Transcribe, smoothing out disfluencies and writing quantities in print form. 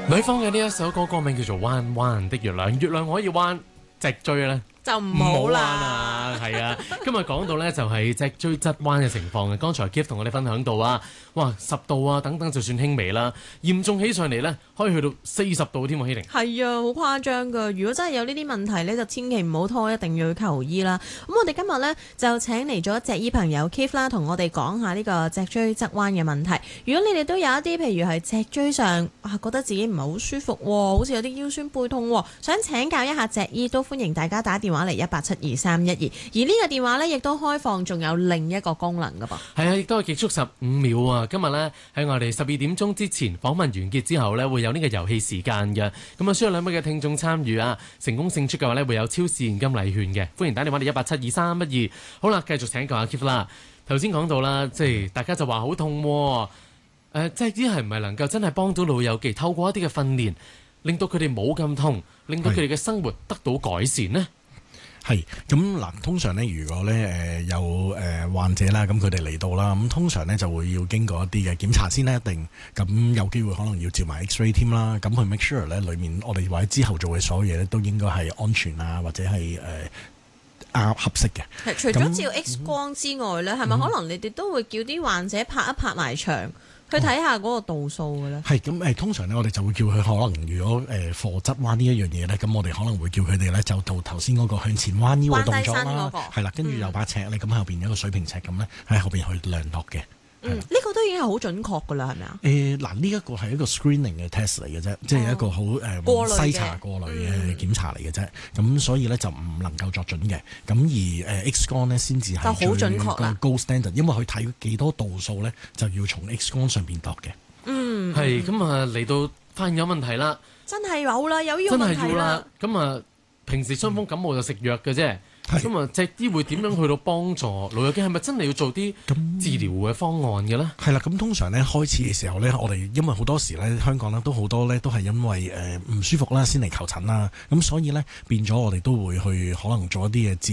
呂方嘅呢一首歌歌名叫做《彎彎的月亮》，月亮可以彎，脊椎咧就唔好彎啦。 啊！係啊，今日講到咧就係脊椎側彎嘅情況嘅。剛才 Keith 同我哋分享到啊，哇10度啊等等就算輕微啦，嚴重起上嚟咧可以去到40度添喎，希玲。 係啊，好誇張噶！如果真係有呢啲問題咧，就千祈唔好拖，一定要去求醫啦。咁我哋今日咧就請嚟咗脊醫朋友 Keith 啦，同我哋講下呢個脊椎側彎嘅問題。如果你哋都有一啲譬如係脊椎上覺得自己唔係好舒服，好似有啲腰酸背痛，想請教一下脊醫，都歡迎大家打電話嚟1872312。而呢個電話咧亦都開放，仲有另一個功能噶噃。 係啊，亦都係極速15秒啊！今日咧喺我哋12點鐘之前訪問完結之後咧，會有呢個遊戲時間嘅。咁啊，需要2位嘅聽眾參與啊！成功勝出嘅話咧，會有超市現金禮券嘅。歡迎打電話嚟1872312。好啦，繼續請教阿 Keith 啦。頭先講到啦，即係大家就話好痛喎。脊醫係唔係能夠真係幫到老友記，透過一啲嘅訓練，令到佢哋冇咁痛，令到佢哋嘅生活得到改善呢？ 係咁嗱，通常咧，如果咧有患者啦，咁佢哋嚟到啦，咁通常咧就會要經過一啲嘅檢查先啦，一定咁有機會可能要照埋 X-ray 添啦，咁去 make sure 咧裏面我哋或者之後做嘅所有嘢咧都應該係安全啊，或者係合適嘅。 係除咗照 X 光之外咧，係咪可能你哋都會叫啲患者拍一拍埋牆？去睇下嗰個度數嘅咧， 係咁通常咧，我哋就會叫佢可能如果貨側彎呢一樣嘢咧，咁我哋可能會叫佢哋咧就到頭先嗰個向前彎腰嘅動作啦，係啦，跟住有把尺咧，咁後邊有一個水平尺咁咧喺後邊去量度嘅。 呢個都已經係好準確㗎啦，係咪啊？ 嗱，呢一個係一個 screening 嘅 test 嚟嘅啫，即係一個好篩查過濾嘅檢查嚟嘅啫。咁所以咧就唔能夠作準嘅。咁而X 光咧先至係最個 gold standard，因為佢睇幾多度數咧就要從 X 光上邊度嘅。 係咁啊，嚟到發現有問題啦， 真係有啦，有呢個問題啦。真係要啦。 咁啊，平時傷風感冒就食藥嘅啫。咁啊，脊醫會點樣去到幫助老友記？係咪真係要做啲治療嘅方案嘅咧？ 係啦，咁通常咧開始嘅時候咧，我哋因為好多時咧香港咧都好多咧都係因為唔舒服啦先嚟求診啦，咁所以咧變咗我哋都會去可能做一啲嘅治